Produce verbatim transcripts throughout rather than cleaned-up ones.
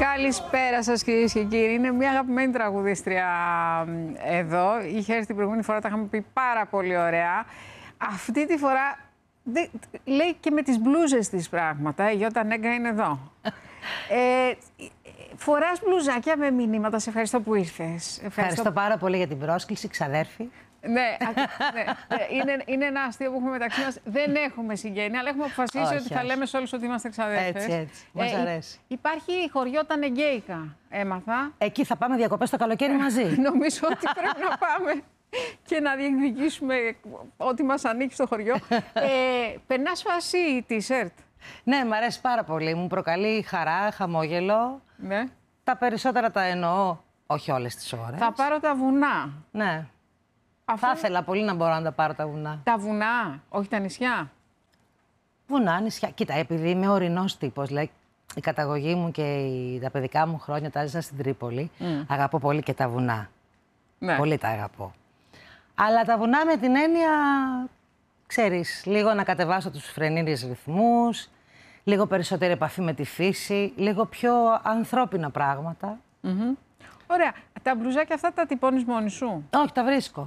Καλησπέρα σας, κυρίες και κύριοι. Είναι μια αγαπημένη τραγουδίστρια εδώ. Είχε έρθει την προηγούμενη φορά, τα είχαμε πει πάρα πολύ ωραία. Αυτή τη φορά δε, λέει και με τις μπλούζες της πράγματα. Η Γιώτα Νέγκα είναι εδώ. ε, φοράς μπλουζάκια με μηνύματα. Σε ευχαριστώ που ήρθες. Ευχαριστώ, ευχαριστώ πάρα πολύ για την πρόσκληση, ξαδέρφη. Ναι, ναι, ναι. Είναι, είναι ένα αστείο που έχουμε μεταξύ μας. Δεν έχουμε συγγένεια, αλλά έχουμε αποφασίσει όχι, ότι θα όχι. λέμε σε όλους ότι είμαστε ξαδέρφες. Έτσι, έτσι. Μας ε, αρέσει. Υπάρχει χωριό τα Νεγκαίικα, έμαθα. Εκεί θα πάμε διακοπές το καλοκαίρι μαζί. Νομίζω ότι πρέπει να πάμε και να διεκδικήσουμε ό,τι μας ανήκει στο χωριό. ε, περνάς φάση t-shirt. Ναι, μου αρέσει πάρα πολύ. Μου προκαλεί χαρά, χαμόγελο. Ναι. Τα περισσότερα τα εννοώ, όχι όλες τις ώρες. Θα πάρω τα βουνά. Ναι. Αυτό... Θα ήθελα πολύ να μπορώ να τα πάρω τα βουνά. Τα βουνά, όχι τα νησιά. Βουνά, νησιά. Κοίτα, επειδή είμαι ορεινός τύπος, λέει, η καταγωγή μου και η, τα παιδικά μου χρόνια τα έζησα στην Τρίπολη. Mm. Αγαπώ πολύ και τα βουνά. Ναι. Πολύ τα αγαπώ. Αλλά τα βουνά με την έννοια, ξέρεις, λίγο να κατεβάσω τους φρενήρες ρυθμούς, λίγο περισσότερη επαφή με τη φύση, λίγο πιο ανθρώπινα πράγματα. Mm-hmm. Ωραία. Τα μπλουζάκια αυτά τα τυπώνεις μόνη σου? Όχι, τα βρίσκω.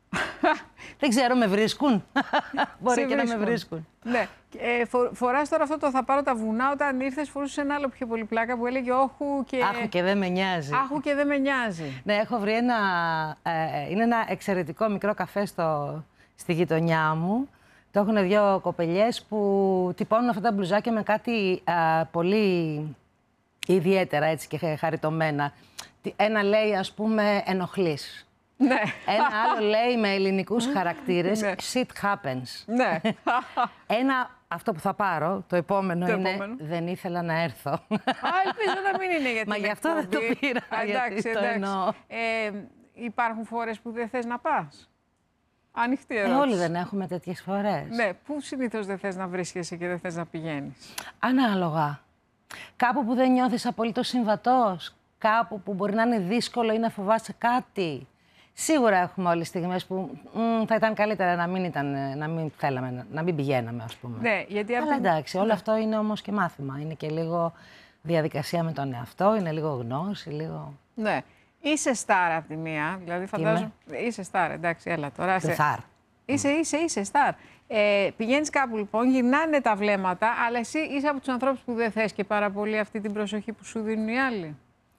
Δεν ξέρω, με βρίσκουν. Μπορεί σε και βρίσκουν. να με βρίσκουν. Ναι. Ε, φο, φοράς τώρα αυτό το θα πάρω τα βουνά. Όταν ήρθες φορούσες ένα άλλο πιο πολύ πλάκα που έλεγε όχου και... Άχου και δεν με νοιάζει. Άχου και δεν με νοιάζει. Ναι, έχω βρει ένα... Ε, είναι ένα εξαιρετικό μικρό καφέ στο, στη γειτονιά μου. Το έχουν δύο κοπελιές που τυπώνουν αυτά τα μπλουζάκια με κάτι ε, πολύ ιδιαίτερα έτσι και χαριτωμένα. Ένα λέει, ας πούμε, ενοχλείς. Ναι. Ένα άλλο λέει με ελληνικούς χαρακτήρες, ναι. shit happens. Ναι. Ένα, αυτό που θα πάρω, το επόμενο το είναι, επόμενο. δεν ήθελα να έρθω. Α, ελπίζω να μην είναι γιατί. Μα γι' αυτό δεν το πήρα, εντάξει, γιατί το εντάξει. εννοώ. Ε, υπάρχουν φορές που δεν θες να πας? Ανοιχτή ερώτηση. Ε, όλοι δεν έχουμε τέτοιες φορές. Ναι, πού συνήθως δεν θες να βρίσκεσαι και δεν θες να πηγαίνεις? Ανάλογα. Κάπου που δεν νιώθεις απολύτως συμβατός. Κάπου που μπορεί να είναι δύσκολο ή να φοβάσαι κάτι. Σίγουρα έχουμε όλες στιγμές που μ, θα ήταν καλύτερα να μην, ήταν, να μην θέλαμε, να μην πηγαίναμε, ας πούμε. Ναι, γιατί αλλά εντάξει, όλο ναι. αυτό είναι όμως και μάθημα. Είναι και λίγο διαδικασία με τον εαυτό, είναι λίγο γνώση, λίγο... Ναι. Είσαι στάρ από τη μία, δηλαδή φαντάζομαι... Είσαι στάρ, εντάξει, έλα τώρα. Είσαι στάρ. Είσαι, είσαι, είσαι στάρ. Ε, πηγαίνεις κάπου λοιπόν, γυρνάνε τα βλέμματα, αλλά εσύ είσαι από τους ανθρώπους που δεν θες και πάρα πολύ αυτή την προσοχή που σου δίνουν οι άλλοι.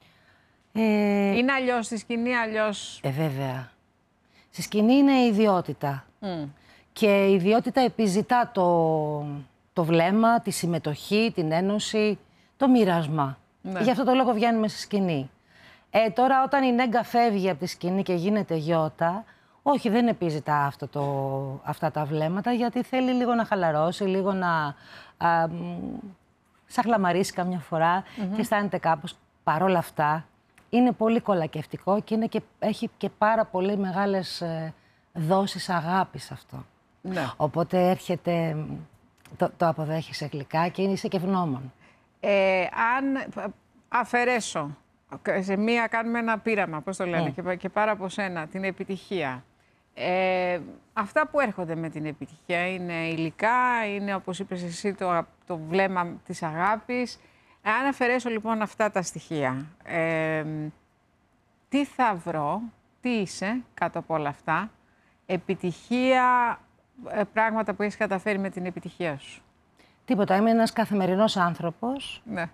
Ε, είναι αλλιώς στη σκηνή, αλλιώς... Ε, βέβαια. Στη σκηνή είναι η ιδιότητα. Mm. Και η ιδιότητα επιζητά το, το βλέμμα, τη συμμετοχή, την ένωση, το μοίρασμα. Ναι. Γι' αυτό το λόγο βγαίνουμε στη σκηνή. Ε, τώρα όταν η Νέγκα φεύγει από τη σκηνή και γίνεται Γιώτα, όχι, δεν επιζητά αυτό το, αυτά τα βλέμματα, γιατί θέλει λίγο να χαλαρώσει, λίγο να α, σαχλαμαρίσει καμιά φορά mm-hmm. και αισθάνεται κάπως. Παρόλα αυτά, είναι πολύ κολακευτικό και, είναι και έχει και πάρα πολύ μεγάλες ε, δόσεις αγάπης αυτό. Ναι. Οπότε έρχεται, το, το αποδέχεσαι γλυκά και είσαι και ευγνώμων. Ε, αν αφαιρέσω, σε μία κάνουμε ένα πείραμα, πώς το λένε, mm. και, και πάρα από σένα, την επιτυχία. Ε, αυτά που έρχονται με την επιτυχία είναι υλικά, είναι όπως είπες εσύ το, το βλέμμα της αγάπης. Αν αφαιρέσω λοιπόν αυτά τα στοιχεία, ε, τι θα βρω, τι είσαι κάτω από όλα αυτά, επιτυχία, ε, πράγματα που έχεις καταφέρει με την επιτυχία σου? Τίποτα, είμαι ένας καθημερινός άνθρωπος ναι.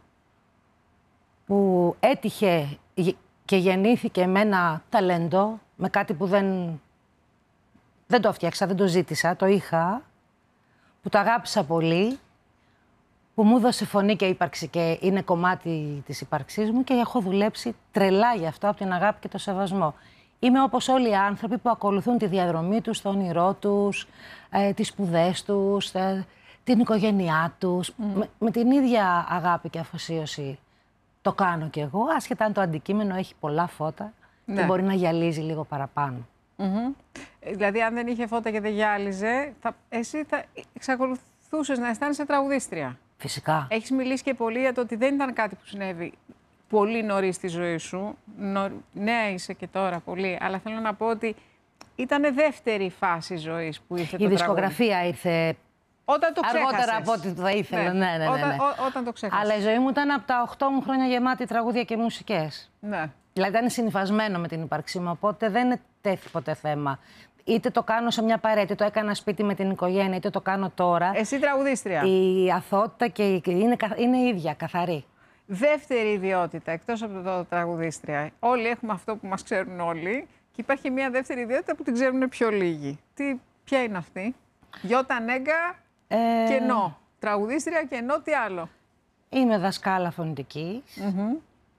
που έτυχε και γεννήθηκε με ένα ταλέντο, με κάτι που δεν, δεν το φτιάξα, δεν το ζήτησα, το είχα, που το αγάπησα πολύ, που μου έδωσε φωνή και ύπαρξη και είναι κομμάτι της ύπαρξής μου και έχω δουλέψει τρελά γι' αυτό από την αγάπη και το σεβασμό. Είμαι όπως όλοι οι άνθρωποι που ακολουθούν τη διαδρομή τους, το όνειρό τους, ε, τις σπουδές τους, ε, την οικογένειά τους. Mm. Με, με την ίδια αγάπη και αφοσίωση το κάνω κι εγώ, άσχετα αν το αντικείμενο έχει πολλά φώτα ναι. και μπορεί να γυαλίζει λίγο παραπάνω. Mm-hmm. Δηλαδή, αν δεν είχε φώτα και δεν γυάλιζε, θα, εσύ θα εξακολουθούσες να αισθάνεσαι τραγουδίστρια. Φυσικά. Έχεις μιλήσει και πολύ για το ότι δεν ήταν κάτι που συνέβη πολύ νωρίς στη ζωή σου. Νο... Νέα είσαι και τώρα πολύ, αλλά θέλω να πω ότι ήταν δεύτερη φάση ζωής που ήρθε η το δισκογραφία τραγούδι. ήρθε Όταν το ξέχασες. Αργότερα από ό,τι θα ήθελα, ναι, ναι, ναι. ναι. Όταν, ό, όταν το ξέχασες. Αλλά η ζωή μου ήταν από τα οκτώ μου χρόνια γεμάτη τραγούδια και μουσικές. Ναι. Δηλαδή ήταν συνυφασμένο με την ύπαρξή μου, οπότε δεν τέθη ποτέ θέμα. Είτε το κάνω σε μια παρέα, είτε το έκανα σπίτι με την οικογένεια, είτε το κάνω τώρα. Εσύ τραγουδίστρια. Η αθότητα και η... είναι, είναι ίδια, καθαρή. Δεύτερη ιδιότητα, εκτός από το τραγουδίστρια. Όλοι έχουμε αυτό που μας ξέρουν όλοι και υπάρχει μια δεύτερη ιδιότητα που την ξέρουν πιο λίγοι. Τι, ποια είναι αυτή? Γιώτα Νέγκα ε... και ενώ. Τραγουδίστρια και ενώ τι άλλο? Είμαι δασκάλα φωνητικής. Mm-hmm.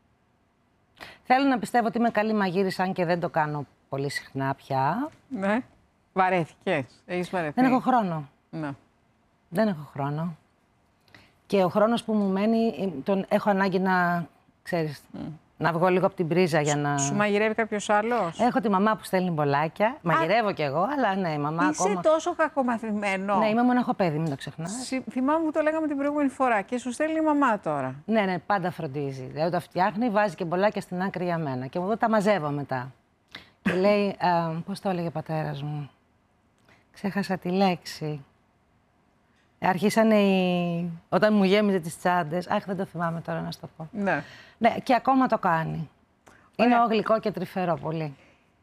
Θέλω να πιστεύω ότι είμαι καλή μαγείρισα, αν και δεν το κάνω πολύ συχνά πια. Ναι. Βαρέθηκες. Έχεις βαρεθεί? Δεν έχω χρόνο. Ναι. Δεν έχω χρόνο. Και ο χρόνος που μου μένει, τον έχω ανάγκη να, ξέρεις, mm. να βγω λίγο από την πρίζα για να... Σου μαγειρεύει κάποιος άλλος? Έχω τη μαμά που στέλνει μπολάκια. Μαγειρεύω κι εγώ, αλλά ναι, η μαμά Είσαι ακόμα... τόσο κακομαθημένο. Ναι, είμαι μοναχοπέδι, μην το ξεχνάς. Συ... Θυμάμαι που το λέγαμε την προηγούμενη φορά και σου στέλνει η μαμά τώρα. Ναι, ναι, πάντα φροντίζει. Δηλαδή τα φτιάχνει, βάζει και μπολάκια στην άκρη για μένα. Και εγώ τα μαζεύω μετά. Και λέει, πώς το έλεγε ο πατέρας μου. Ξέχασα τη λέξη. Αρχίσανε οι... Όταν μου γέμιζε τις τσάντες. Αχ, δεν το θυμάμαι τώρα να σου το πω. Ναι. Ναι, και ακόμα το κάνει. Ωραία. Είναι γλυκό και τρυφερό πολύ.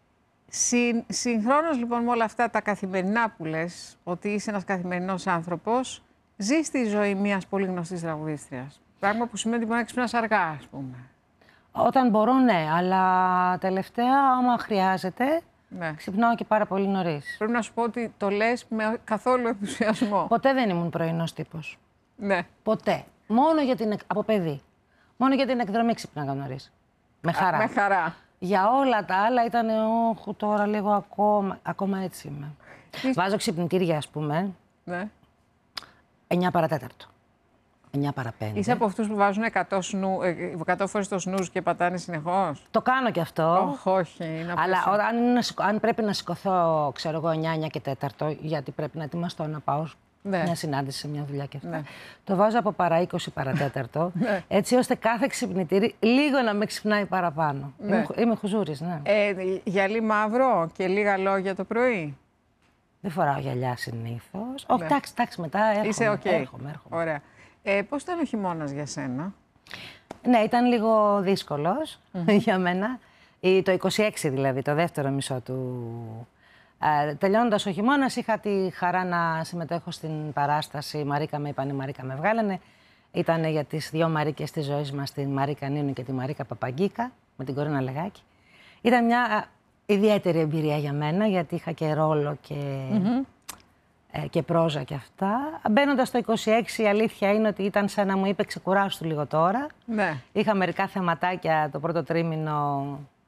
Συ... Συγχρόνως λοιπόν με όλα αυτά τα καθημερινά που λες, ότι είσαι ένας καθημερινός άνθρωπος, ζεις τη ζωή μιας πολύ γνωστής τραγουδίστριας. Πράγμα που σημαίνει ότι μπορεί να ξυπνάς αργά, ας πούμε. Όταν μπορώ, ναι, αλλά τελευταία, άμα χρειάζεται, ναι. ξυπνάω και πάρα πολύ νωρίς. Πρέπει να σου πω ότι το λες με καθόλου ενθουσιασμό. Ποτέ δεν ήμουν πρωινός τύπος. Ναι. Ποτέ. Μόνο για την, από παιδί. Μόνο για την εκδρομή ξυπνάγα νωρίς. Με χαρά. Α, με χαρά. Για όλα τα άλλα ήταν, όχου, τώρα λίγο ακόμα, ακόμα έτσι είμαι. Τι... Βάζω ξυπνητήρια, ας πούμε, ναι. εννιά παρατέταρτο. εννιά παρά πέντε. Είσαι από αυτούς που βάζουν εκατό, σνου, εκατό φορές το σνουζ και πατάνε συνεχώς? Το κάνω κι αυτό. Oh, όχι, είναι αλλά αν, αν πρέπει να σηκωθώ, ξέρω εγώ, εννιά, εννιά και τέταρτο, γιατί πρέπει να ετοιμαστώ να πάω ναι. μια συνάντηση σε μια δουλειά και αυτά. Ναι. Το βάζω από παρά είκοσι παρατέταρτο, ναι. έτσι ώστε κάθε ξυπνητήρι λίγο να με ξυπνάει παραπάνω. Ναι. Είμαι, είμαι χουζούρης, ναι. Ε, γυαλί μαύρο και λίγα λόγια το πρωί? Δεν φοράω γυαλιά συνήθως. Όχι, εντάξει, εντάξει, μετά έρχομαι. Είσαι οκ. Okay. Έρχομαι, έρχομαι. Ωραία. Ε, πώς ήταν ο χειμώνας για σένα? Ναι, ήταν λίγο δύσκολος mm. για μένα. Το είκοσι έξι δηλαδή, το δεύτερο μισό του. Ε, τελειώνοντας ο χειμώνας, είχα τη χαρά να συμμετέχω στην παράσταση «Μαρίκα με είπανε, Μαρίκα με βγάλανε». Ήταν για τις δύο Μαρίκες της ζωής μας, την Μαρίκα Νίνου και τη Μαρίκα Παπαγκίκα, με την Κορίνα Λεγάκη. Ήταν μια ιδιαίτερη εμπειρία για μένα, γιατί είχα και ρόλο και... Mm-hmm. και πρόζα και αυτά. Μπαίνοντας στο είκοσι έξι, η αλήθεια είναι ότι ήταν σαν να μου είπε ξεκουράσου λίγο τώρα. Ναι. Είχα μερικά θεματάκια το πρώτο τρίμηνο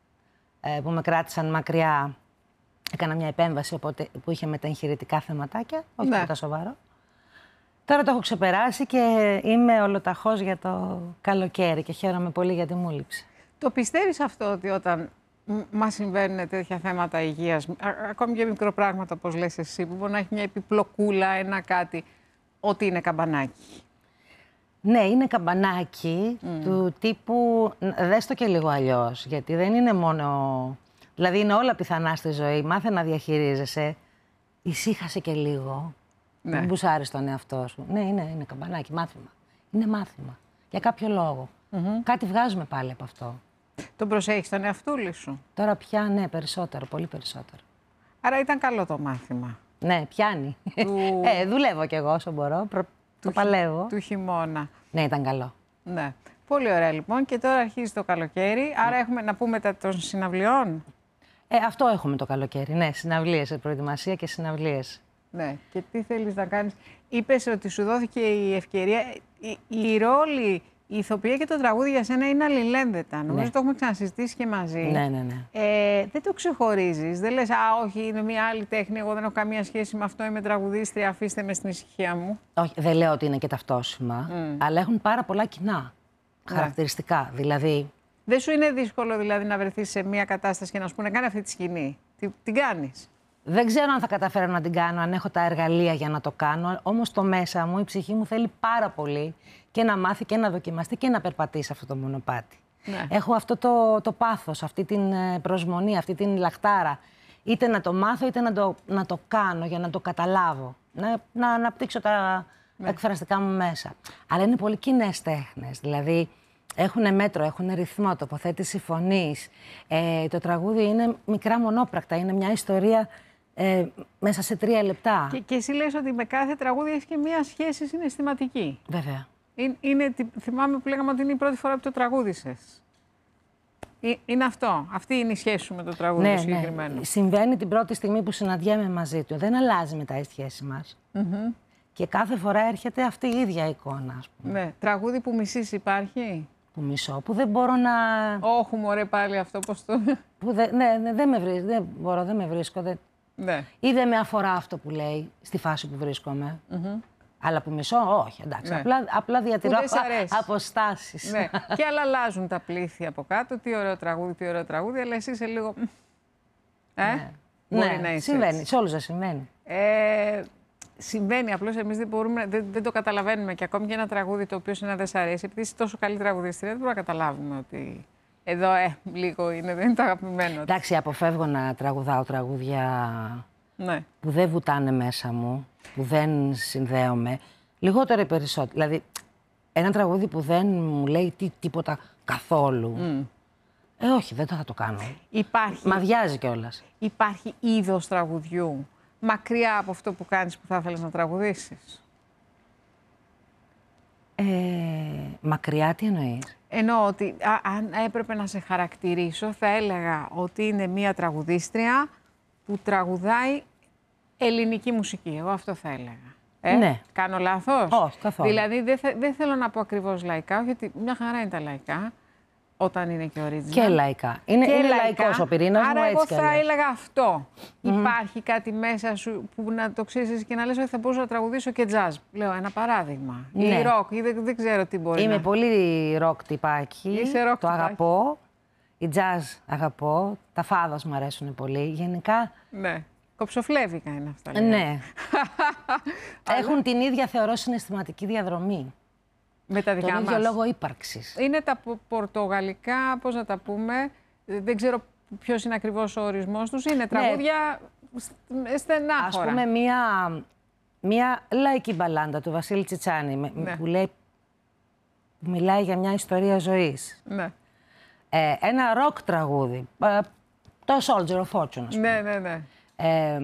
ε, που με κράτησαν μακριά. Έκανα μια επέμβαση οπότε, που είχε μεταγχειρητικά θεματάκια, όχι ναι. τίποτα σοβαρό. Τώρα το έχω ξεπεράσει και είμαι ολοταχώς για το καλοκαίρι και χαίρομαι πολύ για τη μου λήψη. Το πιστεύεις αυτό ότι όταν μας συμβαίνουν τέτοια θέματα υγείας, ακόμη και μικροπράγματα, όπως λες εσύ, που μπορεί να έχει μια επιπλοκούλα, ένα κάτι, ότι είναι καμπανάκι? Ναι, είναι καμπανάκι mm. του τύπου, δες το και λίγο αλλιώς, γιατί δεν είναι μόνο... Δηλαδή είναι όλα πιθανά στη ζωή, μάθε να διαχειρίζεσαι, ησύχασε και λίγο, ναι. μην μπουσάρεις τον εαυτό σου. Ναι, είναι, είναι καμπανάκι, μάθημα. Είναι μάθημα, για κάποιο λόγο. Mm-hmm. Κάτι βγάζουμε πάλι από αυτό. Τον προσέχεις τον εαυτούλη σου? Τώρα πια, ναι, περισσότερο, πολύ περισσότερο. Άρα ήταν καλό το μάθημα. Ναι, πιάνει. Του... ε, δουλεύω κι εγώ όσο μπορώ, προ... το χει... παλεύω. Του χειμώνα. Ναι, ήταν καλό. Ναι. Πολύ ωραία λοιπόν. Και τώρα αρχίζει το καλοκαίρι, άρα έχουμε να πούμε τα των συναυλιών. Ε, αυτό έχουμε το καλοκαίρι, ναι, συναυλίες, προετοιμασία και συναυλίες. Ναι, και τι θέλεις να κάνεις? Είπες ότι σου δόθηκε η ευκαιρία, η, η ρόλη... Η ηθοποιία και το τραγούδι για σένα είναι αλληλένδετα. Νομίζω ναι. το έχουμε ξανασυζητήσει και μαζί. Ναι, ναι, ναι. Ε, δεν το ξεχωρίζεις. Δεν λες, α, όχι, είναι μια άλλη τέχνη. Εγώ δεν έχω καμία σχέση με αυτό. Είμαι τραγουδίστρια. Αφήστε με στην ησυχία μου. Όχι, δεν λέω ότι είναι και ταυτόσιμα. Mm. Αλλά έχουν πάρα πολλά κοινά χαρακτηριστικά. Ναι. Δηλαδή. Δεν σου είναι δύσκολο δηλαδή να βρεθείς σε μια κατάσταση και να σου πούνε, κάνε αυτή τη σκηνή? Τι, την κάνεις? Δεν ξέρω αν θα καταφέρω να την κάνω, αν έχω τα εργαλεία για να το κάνω. Όμως το μέσα μου, η ψυχή μου θέλει πάρα πολύ και να μάθει και να δοκιμαστεί και να περπατήσει αυτό το μονοπάτι. Ναι. Έχω αυτό το, το πάθος, αυτή την προσμονή, αυτή την λαχτάρα. Είτε να το μάθω, είτε να το, να το κάνω για να το καταλάβω. να, να αναπτύξω τα ναι. εκφραστικά μου μέσα. Αλλά είναι πολύ κοινές τέχνες, δηλαδή έχουν μέτρο, έχουν ρυθμό, τοποθέτηση φωνής. Ε, το τραγούδι είναι μικρά μονόπρακτα, είναι μια ιστορία ε, μέσα σε τρία λεπτά. Και, και εσύ λες ότι με κάθε τραγούδι έχει και μια σχέση συναισθηματική. Βέβαια. Είναι, είναι, θυμάμαι που λέγαμε ότι είναι η πρώτη φορά που το τραγούδισες. Είναι αυτό. Αυτή είναι η σχέση σου με το τραγούδι ναι, το συγκεκριμένο. Ναι. Συμβαίνει την πρώτη στιγμή που συναντιέμαι μαζί του. Δεν αλλάζει μετά η σχέση μας. Mm-hmm. Και κάθε φορά έρχεται αυτή η ίδια εικόνα, ας πούμε. Ναι. Τραγούδι που μισείς υπάρχει? Που μισώ, που δεν μπορώ να... Όχι, μωρέ, πάλι αυτό πώς το... Που δε, ναι, ναι, δεν με βρίσκω, δεν μπορώ, δεν με βρίσκω. Δεν... Ναι. Ή δεν με αφορά αυτό που λέει στη φάση που βρίσκομαι. Mm-hmm. Αλλά που μισώ, όχι, εντάξει. Ναι. Απλά, απλά διατηρώ αποστάσεις. Ναι. Και άλλα αλλάζουν τα πλήθη από κάτω. Τι ωραίο τραγούδι, τι ωραίο τραγούδι, αλλά εσύ είσαι λίγο... Ε, ναι. Μπορεί ναι. να είσαι συμβαίνει, έτσι. Σε όλους δεν συμβαίνει. Ε, συμβαίνει, απλώς εμείς δεν, μπορούμε, δεν, δεν το καταλαβαίνουμε. Και ακόμη και ένα τραγούδι το οποίο να δεν σ' αρέσει, επειδή είσαι τόσο καλή τραγουδίστρια, δεν μπορούμε να καταλάβουμε ότι εδώ ε, λίγο είναι, δεν είναι το αγαπημένο. Εντάξει, αποφεύγω να τραγουδάω τραγούδια ναι. που δεν βουτάνε μέσα μου, που δεν συνδέομαι. Λιγότερο ή περισσότερο. Δηλαδή, ένα τραγούδι που δεν μου λέει τί, τίποτα καθόλου. Mm. Ε, όχι, δεν το θα το κάνω. Υπάρχει... Μ' αδειάζει κιόλας. Υπάρχει είδος τραγουδιού μακριά από αυτό που κάνεις που θα ήθελες να τραγουδήσεις? Ε, μακριά τι εννοείς? Εννοώ ότι α, αν έπρεπε να σε χαρακτηρίσω, θα έλεγα ότι είναι μία τραγουδίστρια που τραγουδάει ελληνική μουσική. Εγώ αυτό θα έλεγα. Ε, ναι. Κάνω λάθος? Όχι, καθόλου. Δηλαδή δεν, θε, δεν θέλω να πω ακριβώς λαϊκά, γιατί μια χαρά είναι τα λαϊκά, όταν είναι και original. Και λαϊκά. Είναι, και είναι λαϊκά, λαϊκός ο πυρήνας άρα μου, έτσι εγώ θα έλεγα αυτό. Mm-hmm. Υπάρχει κάτι μέσα σου που να το ξέρεις και να λες ότι θα μπορούσα να τραγουδήσω και jazz. Λέω ένα παράδειγμα. Ναι. Ή rock, ή δεν, δεν ξέρω τι μπορεί Είμαι να... πολύ rock τυπάκι. Είσαι rock το τυπάκι. αγαπώ. Η jazz αγαπώ. Τα φάδος μου αρέσουν πολύ. Γενικά... Ναι. Κοψοφλέβικα είναι αυτά. Λέει. Ναι. Έχουν την ίδια, θεωρώ, συναισθηματική διαδρομή. Με τα δικά τον μας. ίδιο λόγο ύπαρξης. Είναι τα πορτογαλικά, πώς να τα πούμε, δεν ξέρω ποιος είναι ακριβώς ο ορισμός τους. Είναι τραγούδια ναι. στενάχωρα. Ας πούμε, μία, μία λαϊκή μπαλάντα του Βασίλη Τσιτσάνη, ναι. που, λέει, που μιλάει για μια ιστορία ζωής. Ναι. Ε, ένα ροκ τραγούδι, το Soldier of Fortune, ας πούμε. Ναι, ναι, ναι. Ε,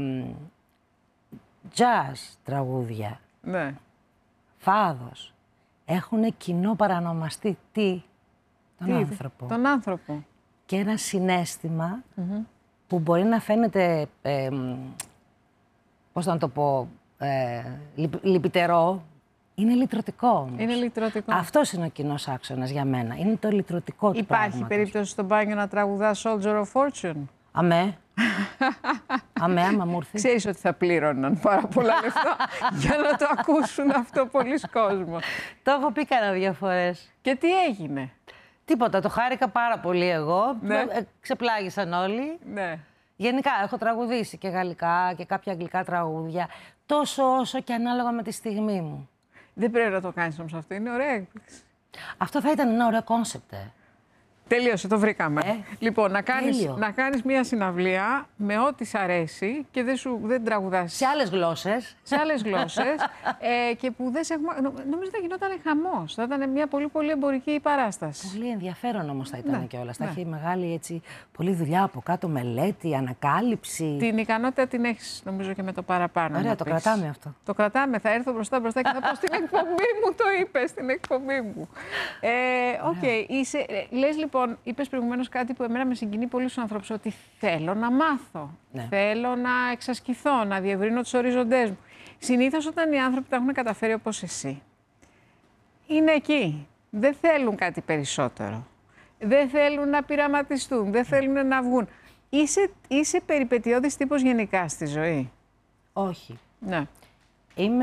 jazz τραγούδια, ναι. φάδος, έχουν κοινό παρανομαστή τι, τον τι, άνθρωπο. Τον άνθρωπο. Και ένα συναίσθημα mm-hmm. που μπορεί να φαίνεται, ε, πώς να το πω, ε, λυπ, λυπητερό, είναι λυτρωτικό όμως. Είναι λυτρωτικό. Αυτός είναι ο κοινός άξονας για μένα. Είναι το λυτρωτικό του Υπάρχει πράγματος. περίπτωση στο μπάνιο να τραγουδά Soldier of Fortune? Αμέ. Αμέ, άμα μου ήρθε. Ξέρεις ότι θα πλήρωναν πάρα πολλά λεφτά για να το ακούσουν αυτό πολλοί κόσμος. Το έχω πει κανένα δύο φορές. Και τι έγινε? Τίποτα, το χάρηκα πάρα πολύ εγώ. Ναι. Ε, ξεπλάγησαν όλοι. Ναι. Γενικά, έχω τραγουδήσει και γαλλικά και κάποια αγγλικά τραγούδια. Τόσο όσο και ανάλογα με τη στιγμή μου. Δεν πρέπει να το κάνεις όμως αυτό, είναι ωραία έκπληξη. Αυτό θα ήταν ένα ωραίο κόνσεπτ. Τελείωσε, το βρήκαμε. Ε, λοιπόν, να κάνεις, να κάνεις μια συναυλία με ό,τι σ' αρέσει και δεν, σου, δεν τραγουδάς. Σε άλλες γλώσσες. Σε άλλες γλώσσες. ε, και που δεν σε έχουμε... Νομίζω θα γινόταν χαμός. Θα ήταν μια πολύ πολύ εμπορική παράσταση. Πολύ ενδιαφέρον όμως θα ήταν ναι, κιόλας. Ναι. Θα έχει μεγάλη έτσι, πολλή δουλειά από κάτω, μελέτη, ανακάλυψη. Την ικανότητα την έχεις νομίζω και με το παραπάνω. Ωραία, το πεις. Κρατάμε αυτό. Το κρατάμε. Θα έρθω μπροστά μπροστά και θα πω στην εκπομπή μου. Το είπες στην εκπομπή μου. Ε, okay. Είσαι, λες λοιπόν. Λοιπόν, είπες προηγουμένως κάτι που εμένα με συγκινεί πολύ στους ανθρώπους, ότι θέλω να μάθω, ναι. θέλω να εξασκηθώ, να διευρύνω τους οριζοντές μου. Συνήθως όταν οι άνθρωποι τα έχουν καταφέρει όπως εσύ, είναι εκεί. Δεν θέλουν κάτι περισσότερο. Δεν θέλουν να πειραματιστούν, δεν θέλουν να βγουν. Είσαι, είσαι περιπετειώδης τύπος γενικά στη ζωή? Όχι. Ναι. Είμαι...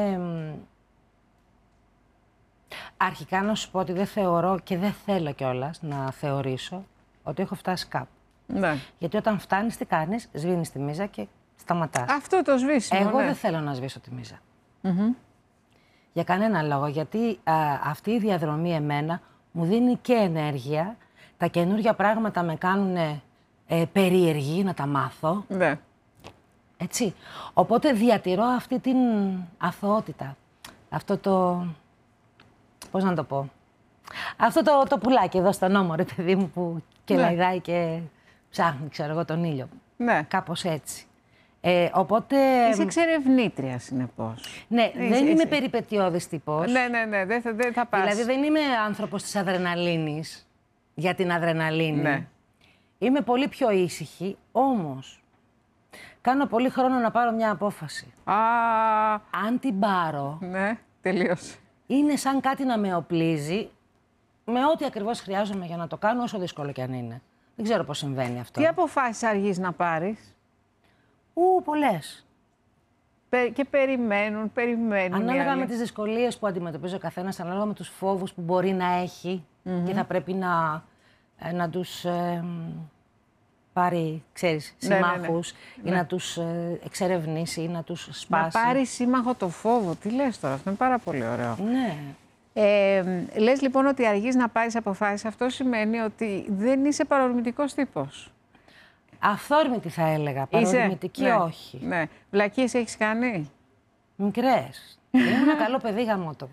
Αρχικά να σου πω ότι δεν θεωρώ και δεν θέλω κιόλας να θεωρήσω ότι έχω φτάσει κάπου. Ναι. Γιατί όταν φτάνεις τι κάνεις, σβήνεις τη μίζα και σταματάς. Αυτό το σβήσιμο, Εγώ ναι. δεν θέλω να σβήσω τη μίζα. Mm-hmm. Για κανένα λόγο, γιατί α, αυτή η διαδρομή εμένα μου δίνει και ενέργεια. Τα καινούργια πράγματα με κάνουν ε, περίεργη να τα μάθω. Ναι. Έτσι. Οπότε διατηρώ αυτή την αθωότητα. Αυτό το... Πώς να το πω. Αυτό το, το πουλάκι εδώ στον ώμο, ρε παιδί μου, που και ναι. λαϊδάει και ψάχνει, ξέρω εγώ, τον ήλιο. Ναι. Κάπως έτσι. Ε, οπότε... Είσαι εξερευνήτρια, συνεπώς. Ναι, είσαι, δεν είσαι. είμαι περιπετειώδης τύπος. Ναι, ναι, ναι, δεν θα, δεν θα πας. Δηλαδή δεν είμαι άνθρωπος της αδρεναλίνης, για την αδρεναλίνη. Ναι. Είμαι πολύ πιο ήσυχη, όμως κάνω πολύ χρόνο να πάρω μια απόφαση. Α... Αν την πάρω... Ναι, τελείωσε. Είναι σαν κάτι να με οπλίζει με ό,τι ακριβώς χρειάζομαι για να το κάνω, όσο δύσκολο κι αν είναι. Δεν ξέρω πώς συμβαίνει αυτό. Τι αποφάσεις αργείς να πάρεις? Ου, πολλές. Και περιμένουν, περιμένουν. Ανάλογα με τις δυσκολίες που αντιμετωπίζει ο καθένας, ανάλογα με τους φόβους που μπορεί να έχει mm-hmm. και θα πρέπει να, να τους ε, πάρει, ξέρεις, συμμάχους ναι, ναι, ναι. ή ναι. να τους ε, εξερευνήσει ή να τους σπάσει. Να πάρει σύμμαχο το φόβο. Τι λες τώρα, αυτό είναι πάρα πολύ ωραίο. Ναι. Ε, λες λοιπόν ότι αργείς να πάρεις αποφάσεις. Αυτό σημαίνει ότι δεν είσαι παρορμητικός τύπος. Αυθόρμητη θα έλεγα, παρορμητική ναι, όχι. Ναι. Βλακίες έχεις κάνει? Μικρές. Είμαι ένα καλό παιδί γαμώτο.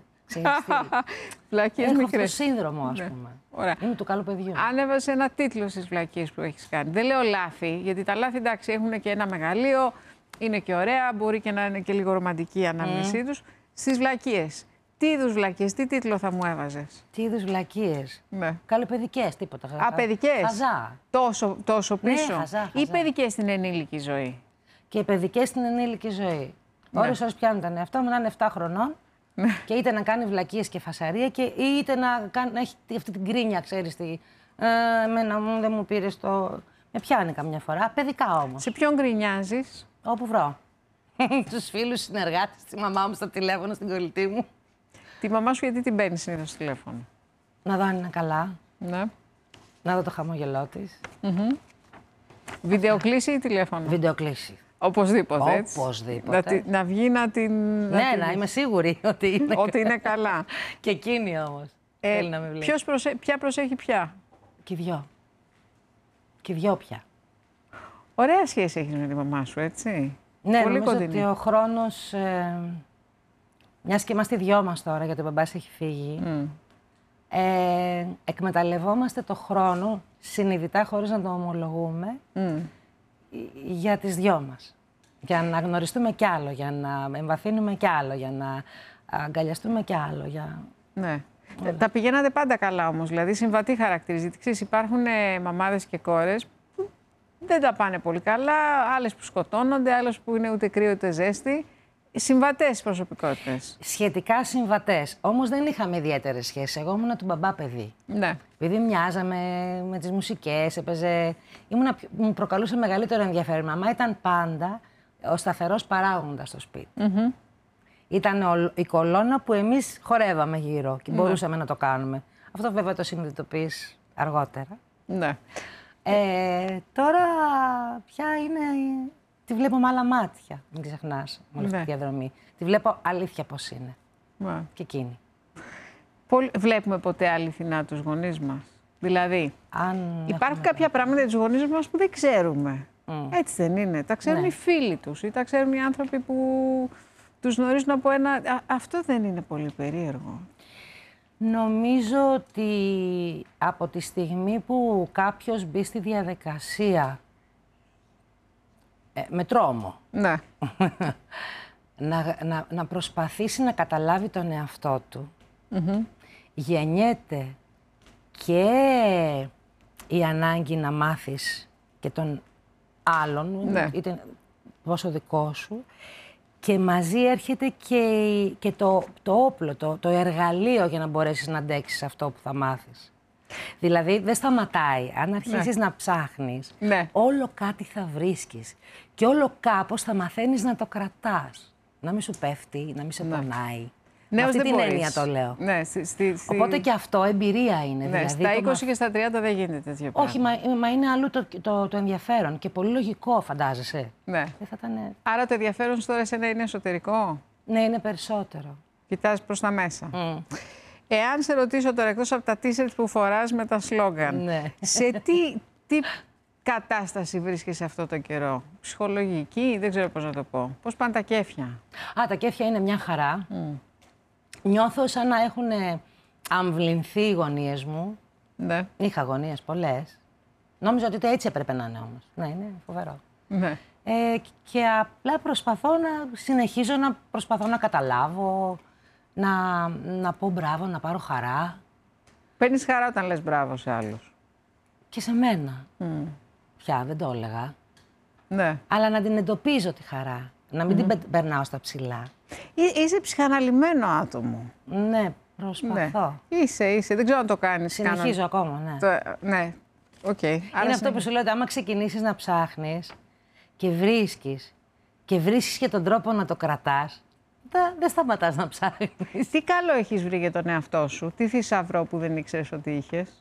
Βλακίες Έχω μικρές. αυτό το σύνδρομο, ας ναι. πούμε. Ωραία. Είμαι του καλού παιδιού. Ανέβασε ένα τίτλο στις βλακίες που έχεις κάνει. Δεν λέω λάθη, γιατί τα λάθη εντάξει έχουν και ένα μεγαλείο, είναι και ωραία, μπορεί και να είναι και λίγο ρομαντική η ανάμνησή mm. τους. Στις βλακίες. Τι είδους βλακίες, τι τίτλο θα μου έβαζες? Τι είδους βλακίες? Ναι. Καλοπαιδικές, τίποτα. Α, παιδικές. Χαζά. Τόσο, τόσο πίσω. Ναι, χαζά, χαζά. Ή παιδικές στην ενήλικη ζωή? Και παιδικές στην ενήλικη ζωή. Ναι. Ώρες ώρες πιάνουν τον εαυτό μου να είναι επτά χρονών ναι. και είτε να κάνει βλακίες και φασαρία και είτε να, κάνει, να έχει αυτή την κρίνια, ξέρεις τι. Ε, εμένα μου δεν μου πήρες το... Με πιάνει καμιά φορά, παιδικά όμως. Σε ποιον γκρινιάζεις? Όπου βρω. Τους φίλους συνεργάτες, τη μαμά μου στο τηλέφωνο, στην κολλητή μου. Τη μαμά σου γιατί την παίρνει συνήθως στο τηλέφωνο? Να δω αν είναι καλά. Ναι. Να δω το χαμόγελό της. Mm-hmm. Βιντεοκλήση ή τηλέφωνο? Βιντεοκλήση. Οπωσδήποτε, έτσι. Οπωσδήποτε. Να, να βγει να την... Ναι, να, την... να είμαι σίγουρη ότι είναι, ότι είναι καλά. Και εκείνη όμως ε, θέλει να με βλέπει. Ποιος προσε... Ποια προσέχει ποια? Και δυο. Και δυο πια. Ωραία σχέση έχεις με τη μαμά σου, έτσι. Ναι, πολύ νομίζω κοντινή. ότι ο χρόνος... Ε, μιας και είμαστε δυο μας τώρα, γιατί ο μπαμπάς έχει φύγει, mm. ε, εκμεταλλευόμαστε το χρόνο συνειδητά, χωρίς να το ομολογούμε, mm. για τις δυο μας. Για να γνωριστούμε κι άλλο, για να εμβαθύνουμε κι άλλο, για να αγκαλιαστούμε κι άλλο. Για... Ναι. Όλα. Τα πηγαίνατε πάντα καλά όμως, δηλαδή συμβατή χαρακτηριστική. Ξέρεις, υπάρχουν ε, μαμάδες και κόρες που δεν τα πάνε πολύ καλά, άλλες που σκοτώνονται, άλλες που είναι ούτε κρύο ούτε ζέστη. Συμβατές προσωπικότητες. Σχετικά συμβατές. Όμως δεν είχαμε ιδιαίτερες σχέσεις. Εγώ ήμουν του μπαμπά παιδί. Ναι. Επειδή μοιάζαμε με τις μουσικές, έπαιζε... Ήμουνα... μου προκαλούσε μεγαλύτερο ενδιαφέρον. Η μαμά ήταν πάντα ο σταθερός παράγοντας στο σπίτι. Mm-hmm. Ήταν ο... η κολόνα που εμείς χορεύαμε γύρω και μπορούσαμε mm. να το κάνουμε. Αυτό βέβαια το συνειδητοποιείς αργότερα. Ναι. Ε, τώρα πια είναι... Τη βλέπω με άλλα μάτια, μην ξεχνάς, με όλη αυτή τη διαδρομή. Τη βλέπω αλήθεια πώς είναι. Ναι. Και εκείνη. Πολύ... Βλέπουμε ποτέ αληθινά τους γονείς μας? Δηλαδή, Αν υπάρχουν κάποια πράγματα για τους γονείς μας που δεν ξέρουμε. Mm. Έτσι δεν είναι? Τα ξέρουν ναι. οι φίλοι τους ή τα ξέρουν οι άνθρωποι που τους γνωρίζουν από ένα... Α, αυτό δεν είναι πολύ περίεργο? Νομίζω ότι από τη στιγμή που κάποιος μπει στη διαδικασία με τρόμο. Ναι. να, να, να προσπαθήσει να καταλάβει τον εαυτό του. Mm-hmm. Γεννιέται και η ανάγκη να μάθεις και τον άλλον, ναι. είτε πόσο δικό σου, και μαζί έρχεται και, και το, το όπλο, το, το εργαλείο για να μπορέσεις να αντέξεις αυτό που θα μάθεις. Δηλαδή δεν σταματάει. Αν αρχίσεις ναι. να ψάχνεις, ναι. όλο κάτι θα βρίσκεις. Και όλο κάπως θα μαθαίνεις να το κρατάς. Να μην σου πέφτει, να μην σε ναι. πονάει. Ναι, αυτή την μπορείς. έννοια το λέω. Ναι, στη, στη, στη... Οπότε και αυτό εμπειρία είναι. Ναι, δηλαδή, στα είκοσι μαθ... και στα τριάντα δεν γίνεται τέτοιο πράγμα. Όχι, μα, μα είναι αλλού το, το, το ενδιαφέρον και πολύ λογικό, φαντάζεσαι. Ναι. Δεν θα ήταν... Άρα το ενδιαφέρον τώρα εσένα είναι εσωτερικό? Ναι, είναι περισσότερο. Κοιτάς προς τα μέσα. Mm. Εάν σε ρωτήσω τώρα, εκτός από τα t-shirts που φοράς με τα σλόγγαν, ναι. σε τι, τι κατάσταση βρίσκεσαι αυτό το καιρό? Ψυχολογική, δεν ξέρω πώς να το πω. Πώς πάνε τα κέφια? Α, τα κέφια είναι μια χαρά. Mm. Νιώθω σαν να έχουν αμβληνθεί οι γωνίες μου. Ναι. Είχα γωνίες πολλές. Νόμιζα ότι έτσι έπρεπε να είναι όμως. Ναι, είναι φοβερό. Ναι. Ε, και απλά προσπαθώ να συνεχίζω να προσπαθώ να καταλάβω, να, να πω μπράβο, να πάρω χαρά. Παίρνεις χαρά όταν λες μπράβο σε άλλους? Και σε μένα. Mm. Πια δεν το έλεγα. Ναι. Αλλά να την εντοπίζω τη χαρά. Να μην mm. την περνάω στα ψηλά. Είσαι ψυχαναλυμένο άτομο. Ναι, προσπαθώ. Ναι. Είσαι, είσαι. Δεν ξέρω αν το κάνεις. Συνεχίζω κανον... ακόμα, ναι. Το... Ναι. Okay. Είναι Άρα αυτό που σου λέω, ότι άμα ξεκινήσεις να ψάχνεις και βρίσκεις και βρίσκεις και τον τρόπο να το κρατάς, δεν σταματάς να ψάχνεις. Τι καλό έχεις βρει για τον εαυτό σου? Τι θησαυρό που δεν ήξερες ότι είχες?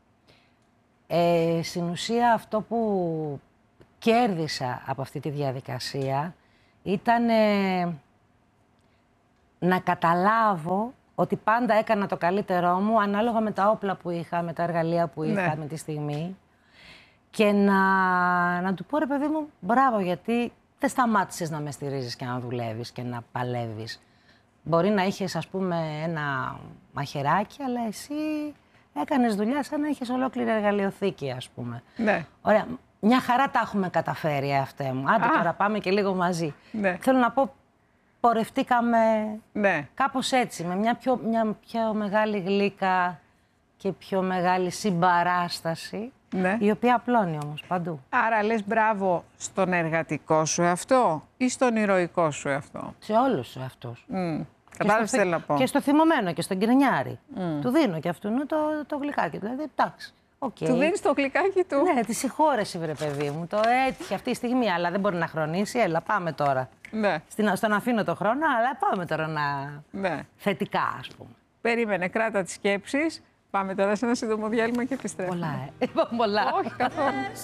Ε, στην ουσία αυτό που κέρδισα από αυτή τη διαδικασία ήταν ε, να καταλάβω ότι πάντα έκανα το καλύτερό μου ανάλογα με τα όπλα που είχα, με τα εργαλεία που είχα, ναι, με τη στιγμή. Και να, να του πω, ρε παιδί μου, μπράβο, γιατί δεν σταμάτησες να με στηρίζεις και να δουλεύεις και να παλεύεις. Μπορεί να είχες, ας πούμε, ένα μαχαιράκι, αλλά εσύ έκανες δουλειά σαν να είχες ολόκληρη εργαλειοθήκη, ας πούμε. Ναι. Ωραία. Μια χαρά τα έχουμε καταφέρει, αυτέ μου. Άντε, τώρα πάμε και λίγο μαζί. Ναι. Θέλω να πω, πορευτήκαμε, ναι, κάπως έτσι, με μια πιο, μια πιο μεγάλη γλύκα και πιο μεγάλη συμπαράσταση, ναι, η οποία απλώνει όμως παντού. Άρα λες μπράβο στον εργατικό σου εαυτό ή στον ηρωικό σου εαυτό? Σε όλους τους εαυτούς. Mm. Κατάλαβες τι θέλω να πω. Και στο θυμωμένο και στον κρινιάρη. Mm. Του δίνω και αυτού το, το γλυκάκι. Δηλαδή, εντάξει. Okay. Του δίνεις το γλυκάκι του? Ναι, τη συγχώρεση, βρε παιδί μου. Το έτυχε αυτή η στιγμή, αλλά δεν μπορεί να χρονίσει. Έλα, πάμε τώρα. Ναι. Στην, στον αφήνω το χρόνο, αλλά πάμε τώρα να... Ναι. Θετικά, ας πούμε. Περίμενε, κράτα τις σκέψεις. Πάμε τώρα σε ένα σύντομο διάλειμμα και επιστρέφουμε. Πολλά, ε. Είπα πολλά. Όχι, καθόλου.